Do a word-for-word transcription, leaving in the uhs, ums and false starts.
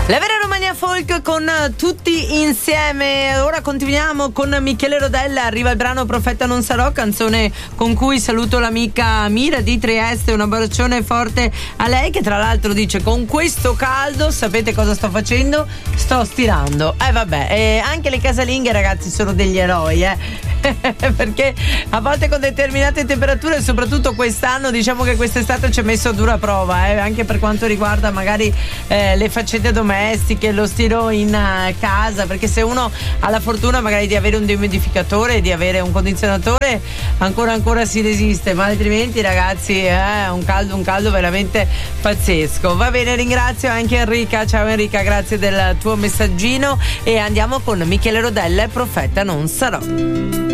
La vera Romania Folk con tutti insieme. Ora continuiamo con Michele Rodella. Arriva il brano Profeta non sarò, canzone con cui saluto l'amica Mira di Trieste. Un abbraccione forte a lei, che tra l'altro dice: con questo caldo sapete cosa sto facendo? Sto stirando. Eh vabbè, eh, anche le casalinghe, ragazzi, sono degli eroi, eh perché a volte con determinate temperature, soprattutto quest'anno, diciamo che quest'estate ci ha messo a dura prova, eh, anche per quanto riguarda magari eh, le faccende domestiche, lo stiro in uh, casa, perché se uno ha la fortuna magari di avere un dehumidificatore, di avere un condizionatore, ancora ancora si resiste, ma altrimenti, ragazzi, è eh, un caldo un caldo veramente pazzesco. Va bene, ringrazio anche Enrica. Ciao Enrica, grazie del tuo messaggino, e andiamo con Michele Rodella e Profeta non sarò.